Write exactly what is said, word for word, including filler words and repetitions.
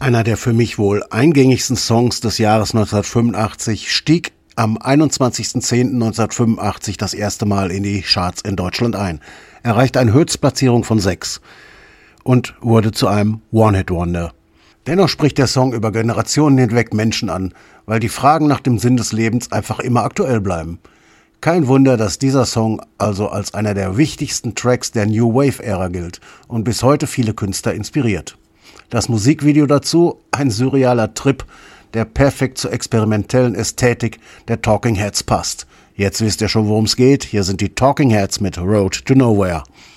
Einer der für mich wohl eingängigsten Songs des Jahres neunzehnhundertfünfundachtzig stieg am einundzwanzigsten zehnten neunzehnhundertfünfundachtzig das erste Mal in die Charts in Deutschland ein, erreichte eine Höchstplatzierung von sechs und wurde zu einem One-Hit-Wonder. Dennoch spricht der Song über Generationen hinweg Menschen an, weil die Fragen nach dem Sinn des Lebens einfach immer aktuell bleiben. Kein Wunder, dass dieser Song also als einer der wichtigsten Tracks der New Wave-Ära gilt und bis heute viele Künstler inspiriert. Das Musikvideo dazu, ein surrealer Trip, der perfekt zur experimentellen Ästhetik der Talking Heads passt. Jetzt wisst ihr schon, worum es geht. Hier sind die Talking Heads mit Road to Nowhere.